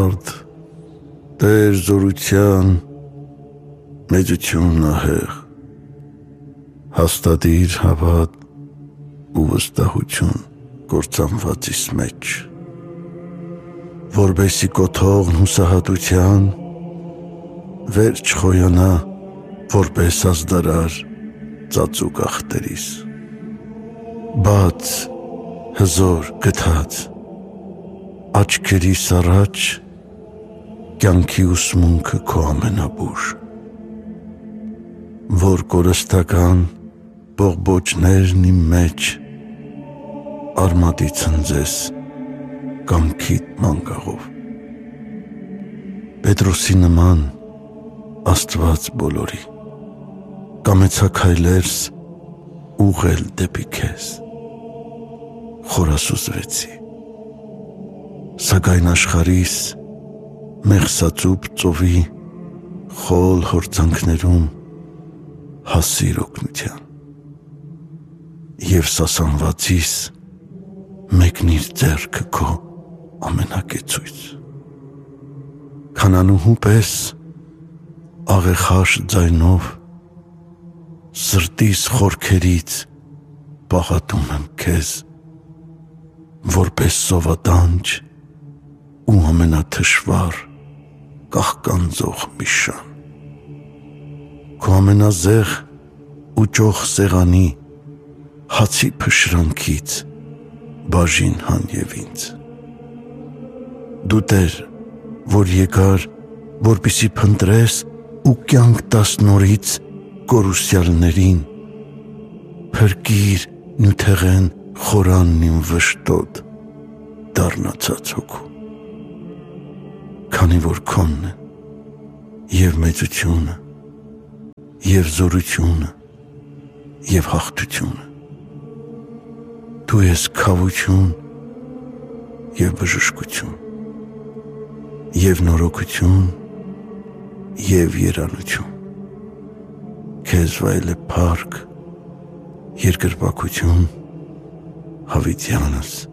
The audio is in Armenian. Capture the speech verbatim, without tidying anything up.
մարդ, Տեր զորության, մեծությունն ահեղ, հաստատիր հավատ ու վստահություն կործանվածիս մեջ, որբեսի կոթողն հուսահատության վեր չխոյանա, որպես ազդարար ծածուկ ախտերիս, բաց, հզոր, գթած, աչքերիս առաջ կյանքի ուսմունքը քո ամենաբուժ, որ կորստական բողբոջներն իմ մեջ արմատի ցնձես կամքիդ մանգաղով, Պետրոսի նման Աստված բոլորի, կամեցա քայլերս ուղղել դեպի քեզ, խորասուզվեցի, սակայն աշխարհիս մեղսածուփ ծովի խոլ հորձանքներում հասիր օգնության և սասանվածիս մեկնիր ձեռքը քո ամենակեցույց, քանանուհու պես աղեխաշ ձայնով սրտիս խորքերից պաղատում եմ քեզ, որպես սովատանջ ու ամենաթշվառ կաղկանձող մի շան, քո ամենազեղ ու ճոխ սեղանի հացի փշրանքից բաժին հանև ինձ, դու Տեր, որ եկար, որպեսզի փնտրես ու կյանք տաս նորից կորուսյալներին, փրկիր նյութեղեն խորանն իմ վշտոտ դառնացած հոգու, քանի որ քոնն է և մեծությունը, և զորությունը, և հաղթությունը, դու ես քավություն և բժշկություն, և նորոգություն և երանություն, քեզ վայել է փառք, երկրպագություն, հավիտյանս